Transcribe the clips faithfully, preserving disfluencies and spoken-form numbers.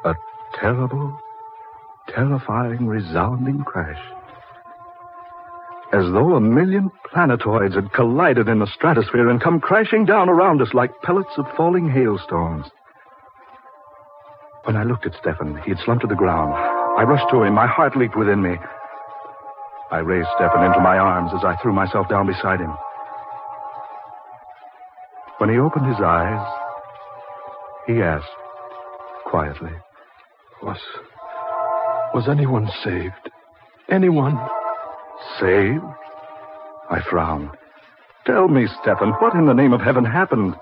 A terrible, terrifying, resounding crash. As though a million planetoids had collided in the stratosphere and come crashing down around us like pellets of falling hailstones. When I looked at Stefan, he had slumped to the ground. I rushed to him. My heart leaped within me. I raised Stefan into my arms as I threw myself down beside him. When he opened his eyes, he asked, quietly, Was... was anyone saved? Anyone? Saved? I frowned. Tell me, Stefan, what in the name of heaven happened?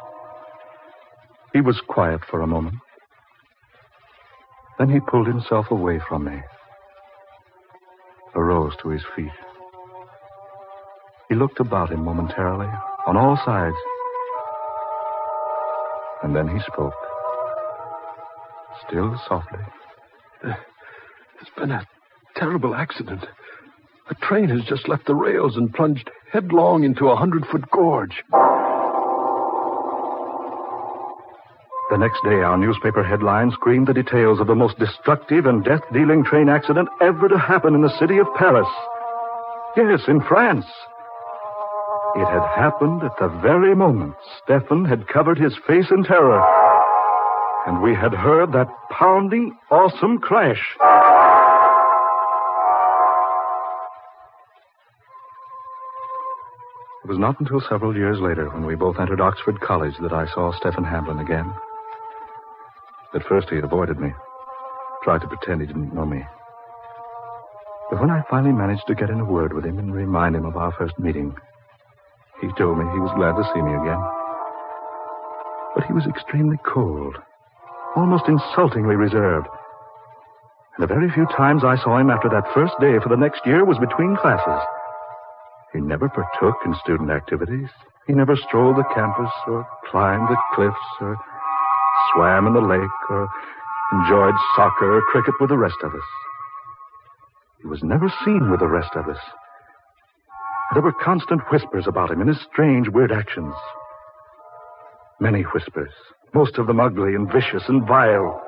He was quiet for a moment. Then he pulled himself away from me, arose to his feet. He looked about him momentarily, on all sides. And then he spoke, still softly. There's been a terrible accident. A train has just left the rails and plunged headlong into a hundred-foot gorge. The next day, our newspaper headlines screamed the details of the most destructive and death-dealing train accident ever to happen in the city of Paris. Yes, in France. It had happened at the very moment Stefan had covered his face in terror, and we had heard that pounding, awesome crash. It was not until several years later, when we both entered Oxford College, that I saw Stefan Hamlin again. At first, he had avoided me, tried to pretend he didn't know me. But when I finally managed to get in a word with him and remind him of our first meeting, he told me he was glad to see me again. But he was extremely cold, almost insultingly reserved. And the very few times I saw him after that first day for the next year was between classes. He never partook in student activities. He never strolled the campus or climbed the cliffs or swam in the lake or enjoyed soccer or cricket with the rest of us. He was never seen with the rest of us. There were constant whispers about him and his strange, weird actions. Many whispers, most of them ugly and vicious and vile.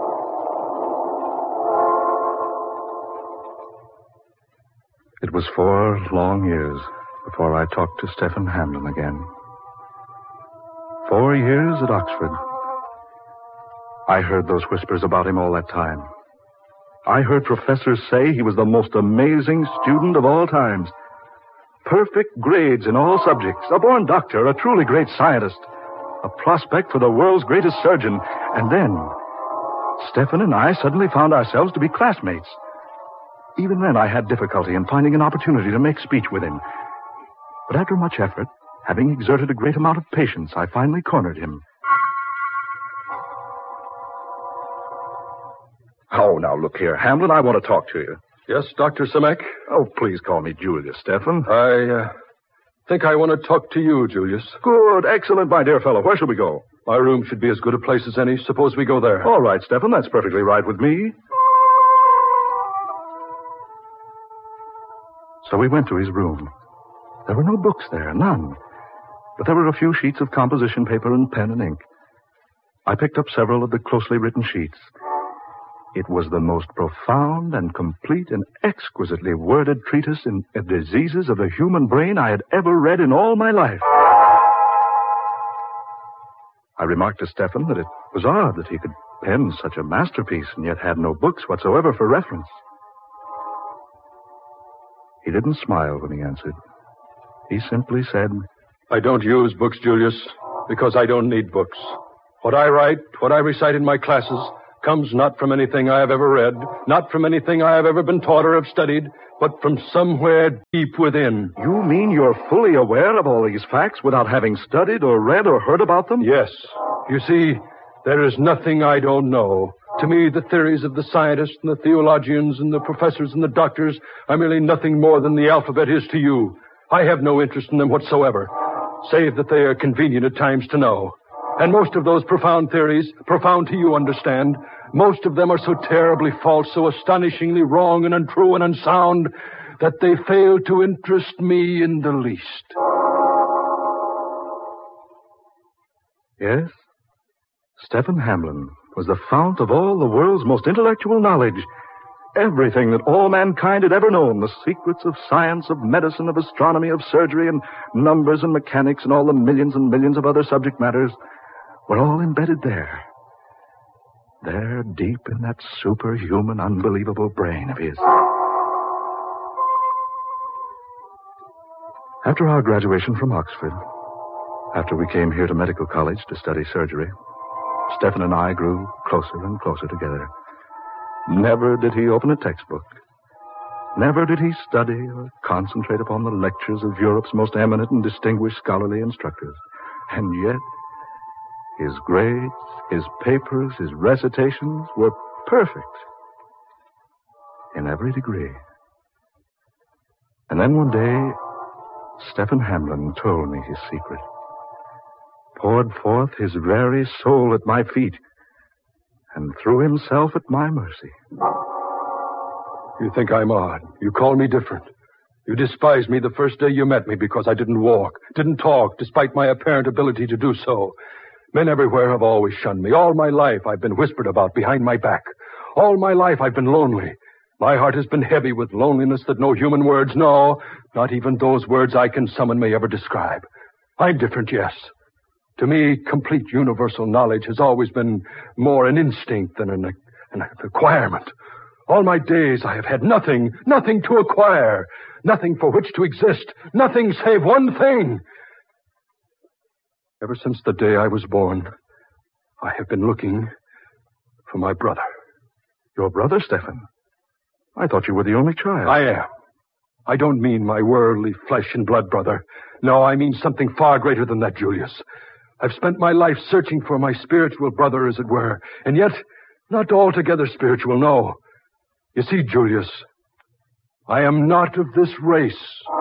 It was four long years before I talked to Stefan Hamlin again. Four years at Oxford. I heard those whispers about him all that time. I heard professors say he was the most amazing student of all times. Perfect grades in all subjects, a born doctor, a truly great scientist, a prospect for the world's greatest surgeon. And then, Stefan and I suddenly found ourselves to be classmates. Even then, I had difficulty in finding an opportunity to make speech with him. But after much effort, having exerted a great amount of patience, I finally cornered him. Oh, now look here, Hamlin, I want to talk to you. Yes, Doctor Simek? Oh, please call me Julius, Stefan. I uh, think I want to talk to you, Julius. Good, excellent, my dear fellow. Where shall we go? My room should be as good a place as any. Suppose we go there. All right, Stefan, that's perfectly right with me. So we went to his room. There were no books there, none. But there were a few sheets of composition paper and pen and ink. I picked up several of the closely written sheets. It was the most profound and complete and exquisitely worded treatise in the diseases of the human brain I had ever read in all my life. I remarked to Stefan that it was odd that he could pen such a masterpiece and yet had no books whatsoever for reference. He didn't smile when he answered. He simply said, I don't use books, Julius, because I don't need books. What I write, what I recite in my classes, comes not from anything I have ever read, not from anything I have ever been taught or have studied, but from somewhere deep within. You mean you're fully aware of all these facts without having studied or read or heard about them? Yes. You see, there is nothing I don't know. To me, the theories of the scientists and the theologians and the professors and the doctors are merely nothing more than the alphabet is to you. I have no interest in them whatsoever, save that they are convenient at times to know. And most of those profound theories, profound to you, understand, most of them are so terribly false, so astonishingly wrong and untrue and unsound, that they fail to interest me in the least. Yes, Stefan Hamlin was the fount of all the world's most intellectual knowledge. Everything that all mankind had ever known, the secrets of science, of medicine, of astronomy, of surgery, and numbers and mechanics, and all the millions and millions of other subject matters, were all embedded there. There, deep in that superhuman, unbelievable brain of his. After our graduation from Oxford, after we came here to medical college to study surgery, Stephen and I grew closer and closer together. Never did he open a textbook. Never did he study or concentrate upon the lectures of Europe's most eminent and distinguished scholarly instructors. And yet, his grades, his papers, his recitations were perfect in every degree. And then one day, Stephen Hamblin told me his secret, poured forth his very soul at my feet, and threw himself at my mercy. You think I'm odd. You call me different. You despised me the first day you met me because I didn't walk, didn't talk, despite my apparent ability to do so. Men everywhere have always shunned me. All my life I've been whispered about behind my back. All my life I've been lonely. My heart has been heavy with loneliness that no human words, no, not even those words I can summon may ever describe. I'm different, yes. To me, complete universal knowledge has always been more an instinct than an, an acquirement. All my days I have had nothing, nothing to acquire, nothing for which to exist, nothing save one thing. Ever since the day I was born, I have been looking for my brother. Your brother, Stephen? I thought you were the only child. I am. I don't mean my worldly flesh and blood brother. No, I mean something far greater than that, Julius. I've spent my life searching for my spiritual brother, as it were, and yet not altogether spiritual, no. You see, Julius, I am not of this race.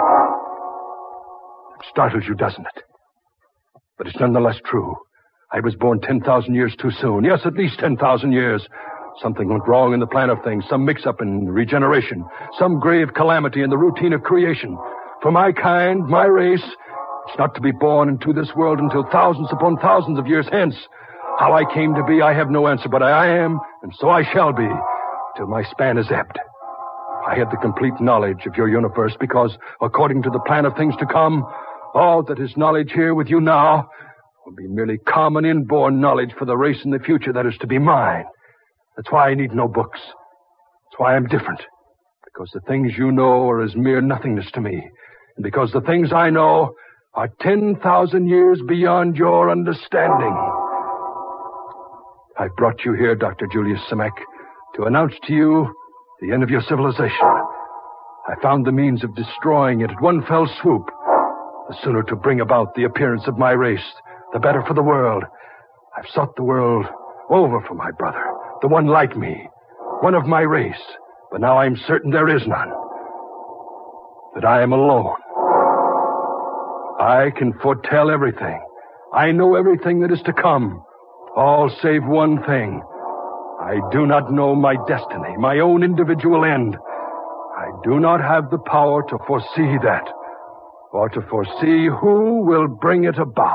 It startles you, doesn't it? But it's nonetheless true. I was born ten thousand years too soon. Yes, at least ten thousand years. Something went wrong in the plan of things, some mix-up in regeneration, some grave calamity in the routine of creation. For my kind, my race, it's not to be born into this world until thousands upon thousands of years hence. How I came to be, I have no answer, but I am, and so I shall be, till my span is ebbed. I had the complete knowledge of your universe because, according to the plan of things to come, all that is knowledge here with you now will be merely common inborn knowledge for the race in the future that is to be mine. That's why I need no books. That's why I'm different. Because the things you know are as mere nothingness to me. And because the things I know are ten thousand years beyond your understanding. I brought you here, Doctor Julius Simek, to announce to you the end of your civilization. I found the means of destroying it at one fell swoop. The sooner to bring about the appearance of my race, the better for the world. I've sought the world over for my brother, the one like me, one of my race, but now I'm certain there is none. That I am alone. I can foretell everything. I know everything that is to come, all save one thing. I do not know my destiny, my own individual end. I do not have the power to foresee that, or to foresee who will bring it about.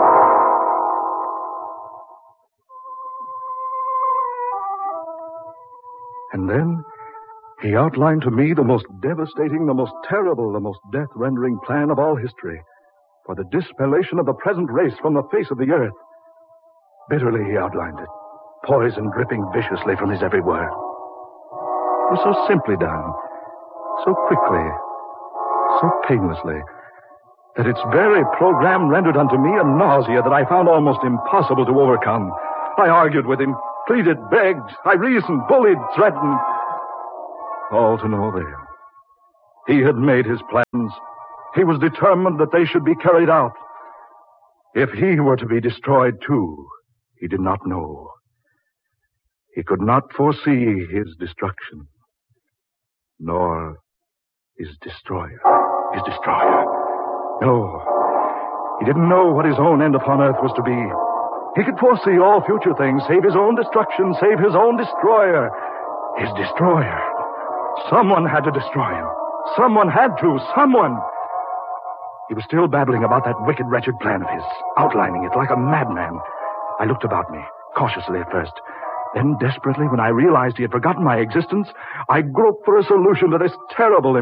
And then he outlined to me the most devastating, the most terrible, the most death-rendering plan of all history for the dispellation of the present race from the face of the earth. Bitterly he outlined it, poison dripping viciously from his every word. It was so simply done, so quickly, so painlessly, that its very program rendered unto me a nausea that I found almost impossible to overcome. I argued with him, pleaded, begged, I reasoned, bullied, threatened. All to no avail. He had made his plans. He was determined that they should be carried out. If he were to be destroyed too, he did not know. He could not foresee his destruction, nor his destroyer. His destroyer. No, he didn't know what his own end upon earth was to be. He could foresee all future things, save his own destruction, save his own destroyer. His destroyer. Someone had to destroy him. Someone had to. Someone. He was still babbling about that wicked, wretched plan of his, outlining it like a madman. I looked about me, cautiously at first. Then, desperately, when I realized he had forgotten my existence, I groped for a solution to this terrible